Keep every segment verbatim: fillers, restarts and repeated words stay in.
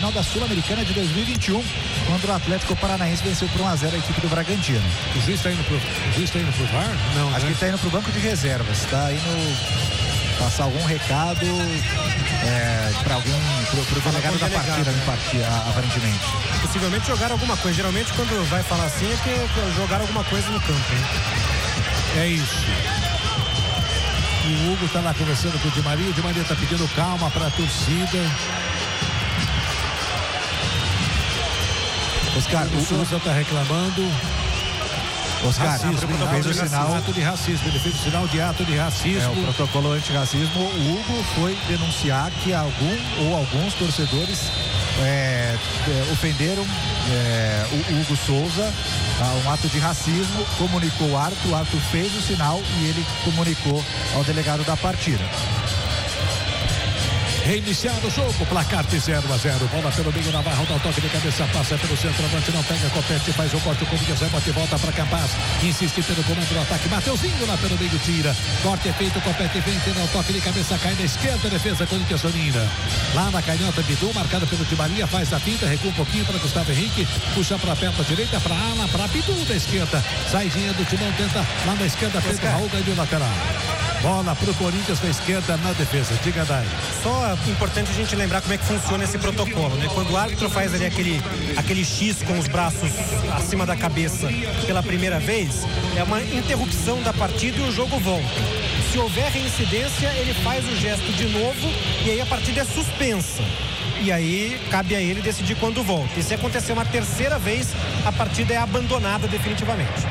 final da Sul-Americana de dois mil e vinte e um, quando o Atlético Paranaense venceu por um a zero a equipe do Bragantino. O juiz está indo pro, o juiz tá indo pro V A R? Não, Acho né? que ele está indo pro banco de reservas, está indo passar algum recado é, para alguém, pro, pro delegado da delegado. partida, partida, aparentemente. Possivelmente jogar alguma coisa. Geralmente quando vai falar assim é que jogar alguma coisa no campo, hein? É isso. E o Hugo tá lá conversando com o Di Maria. O Di Maria tá pedindo calma para a torcida. Oscar, o, o Souza tá reclamando. Oscar, racismo, ele fez o sinal ato de racismo, ele fez o sinal de ato de racismo. É, o protocolo antirracismo. O Hugo foi denunciar que algum ou alguns torcedores é, é, ofenderam é, o Hugo Souza, um ato de racismo, comunicou o árbitro, o árbitro fez o sinal e ele comunicou ao delegado da partida. Reiniciado o jogo, placar de zero a zero. Bola pelo meio, Navarro dá o toque de cabeça, passa pelo centroavante, não pega, compete, faz o corte, o Corinthians vai, bate, volta para Campas, insiste pelo comando do ataque, Mateuzinho lá pelo meio, tira, corte é feito, compete, vem, tem o toque de cabeça, cai na esquerda, defesa Corinthians domina. Lá na canhota, Bidu, marcado pelo Di Maria, faz a finta, recua um pouquinho para Gustavo Henrique, puxa para a perna direita, para Ala, para Bidu da esquerda, saidinha do Timão, tenta lá na esquerda, feito Raul, ganhou lateral. Bola pro Corinthians na esquerda na defesa. Diga, Dai. Só importante a gente lembrar como é que funciona esse protocolo, né? Quando o árbitro faz ali aquele, aquele X com os braços acima da cabeça pela primeira vez, é uma interrupção da partida e o jogo volta. Se houver reincidência, ele faz o gesto de novo e aí a partida é suspensa. E aí cabe a ele decidir quando volta. E se acontecer uma terceira vez, a partida é abandonada definitivamente.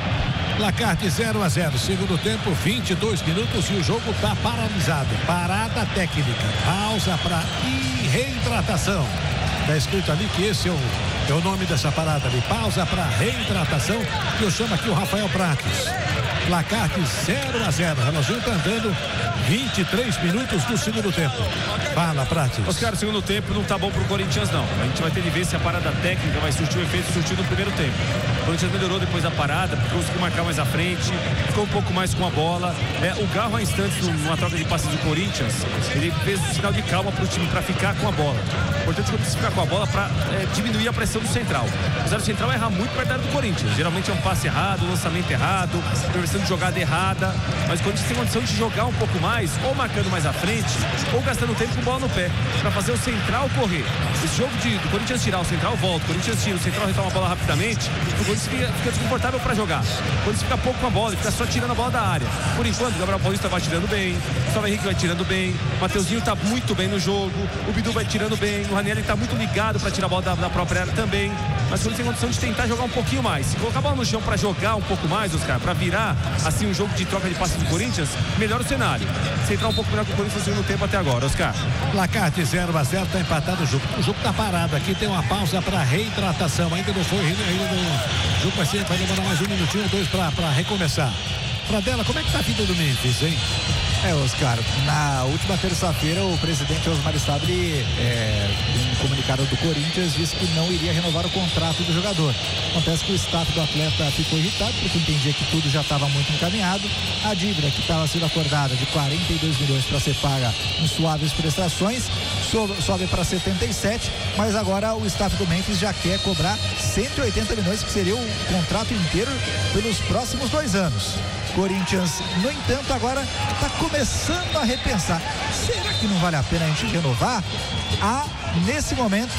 Placar de zero a zero, segundo tempo, vinte e dois minutos e o jogo está paralisado. Parada técnica, pausa para reidratação. Está escrito ali que esse é o, é o nome dessa parada ali, pausa para reidratação. E eu chamo aqui o Rafael Prates. Placar de zero a zero, o relógio está andando vinte e três minutos do segundo tempo. Fala, Prates. Oscar, o segundo tempo não tá bom pro Corinthians, não. A gente vai ter de ver se a parada técnica vai surtir o efeito surtido no primeiro tempo. O Corinthians melhorou depois da parada, conseguiu marcar mais à frente, ficou um pouco mais com a bola. É, o Garro, há instantes, numa troca de passes do Corinthians, ele fez um sinal de calma pro time para ficar com a bola. Importante quando você ficar com a bola para é, diminuir a pressão do central. Apesar do central errar muito perto do Corinthians. Geralmente é um passe errado, um lançamento errado, prevenção de jogada errada. Mas o Corinthians tem condição de jogar um pouco mais, ou marcando mais à frente, ou gastando tempo com bola no pé, para fazer o central correr. Esse jogo de, do Corinthians tirar, o central volta, o Corinthians tira, o central retoma a bola rapidamente, o Corinthians fica, fica desconfortável para jogar. O Corinthians fica pouco com a bola, ele fica só tirando a bola da área. Por enquanto, o Gabriel Paulista vai tirando bem, o Gustavo Henrique vai tirando bem, o Mateuzinho tá muito bem no jogo, o Bidu vai tirando bem, o Ranieri tá muito ligado para tirar a bola da, da própria área também. Mas o Corinthians tem condição de tentar jogar um pouquinho mais. Se colocar a bola no chão para jogar um pouco mais, Oscar, para virar assim um jogo de troca de passes do Corinthians, melhora o cenário. Central um pouco melhor que o Corinthians no segundo tempo até agora, Oscar. Placar de zero a zero, tá empatado o jogo. O jogo tá parado aqui, tem uma pausa para reidratação. Ainda não foi, ainda não. O jogo vai, ser, vai demorar mais um minutinho ou dois para recomeçar. Pradella, como é que tá a vida do Memphis, hein? É, Oscar, na última terça-feira o presidente Osmar Stabile, é, em um comunicado do Corinthians, disse que não iria renovar o contrato do jogador. Acontece que o staff do atleta ficou irritado porque entendia que tudo já estava muito encaminhado. A dívida que estava sendo acordada de quarenta e dois milhões para ser paga em suaves prestações sobe, sobe para setenta e sete, mas agora o staff do Memphis já quer cobrar cento e oitenta milhões, que seria o contrato inteiro pelos próximos dois anos. Corinthians, no entanto, agora está começando a repensar. Será que não vale a pena a gente renovar? Há, nesse momento,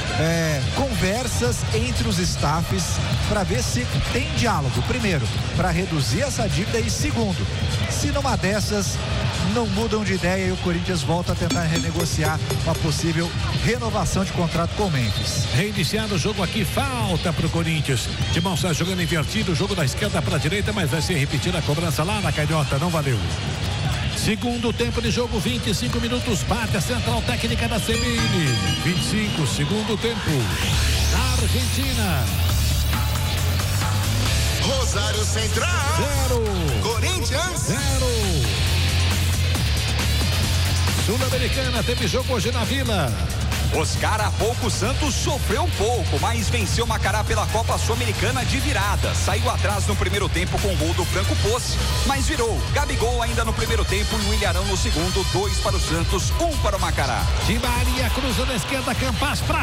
é, conversas entre os staffs para ver se tem diálogo. Primeiro, para reduzir essa dívida e segundo, se numa dessas não mudam de ideia e o Corinthians volta a tentar renegociar uma possível renovação de contrato com o Memphis. Reiniciado o jogo aqui, falta pro Corinthians. Timão está jogando invertido, o jogo da esquerda para a direita, mas vai ser repetida a cobrança lá na canhota, não valeu. Segundo tempo de jogo, vinte e cinco minutos, parte a central técnica da C B N. vinte e cinco, segundo tempo. Na Argentina. Rosário Central. Zero. Corinthians. Zero. Sul-Americana, teve jogo hoje na Vila. Oscar, há pouco Santos sofreu um pouco, mas venceu Macará pela Copa Sul-Americana de virada. Saiu atrás no primeiro tempo com o gol do Franco Posse, mas virou. Gabigol ainda no primeiro tempo e o Ilharão no segundo. Dois para o Santos, um para o Macará. Di Maria cruza na esquerda, Campas pra